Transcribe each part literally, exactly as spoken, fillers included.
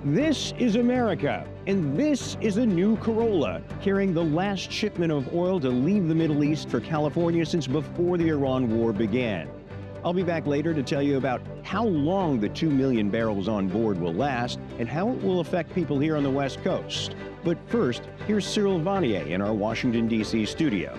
This is America, and this is a new Corolla, carrying the last shipment of oil to leave the Middle East for California since before the Iran war began. I'll be back later to tell you about how long the two million barrels on board will last and how it will affect people here on the West Coast. But first, here's Cyril Vanier in our Washington, D C studio.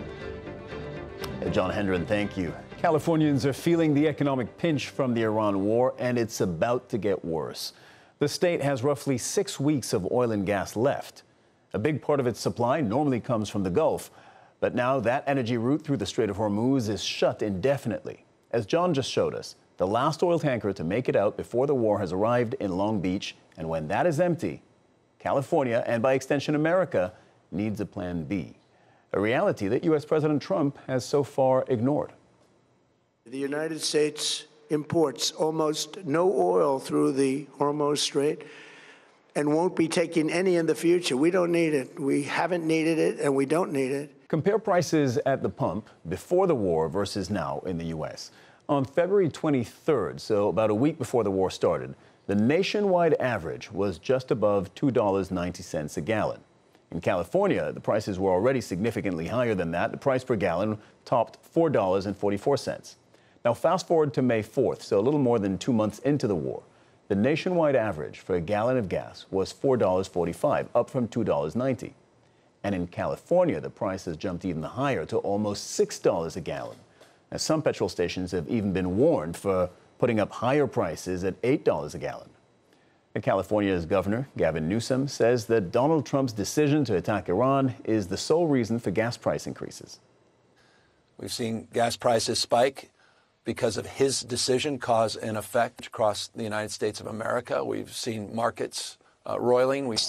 John Hendren, thank you. Californians are feeling the economic pinch from the Iran war, and it's about to get worse. The state has roughly six weeks of oil and gas left. A big part of its supply normally comes from the Gulf, but now that energy route through the Strait of Hormuz is shut indefinitely. As John just showed us, the last oil tanker to make it out before the war has arrived in Long Beach, and when that is empty, California, and by extension America, needs a plan B, a reality that U S President Trump has so far ignored. The United States imports almost no oil through the Hormuz Strait and won't be taking any in the future. We don't need it. We haven't needed it, and we don't need it. Compare prices at the pump before the war versus now in the U S. On February twenty-third, so about a week before the war started, the nationwide average was just above two dollars and ninety cents a gallon. In California, the prices were already significantly higher than that. The price per gallon topped four dollars and forty-four cents. Now, fast forward to May fourth, so a little more than two months into the war. The nationwide average for a gallon of gas was four dollars and forty-five cents, up from two dollars and ninety cents. And in California, the price has jumped even higher to almost six dollars a gallon. Now, some petrol stations have even been warned for putting up higher prices at eight dollars a gallon. And California's Governor Gavin Newsom says that Donald Trump's decision to attack Iran is the sole reason for gas price increases. We've seen gas prices spike because of his decision, cause and effect across the United States of America. We've seen markets uh, roiling. We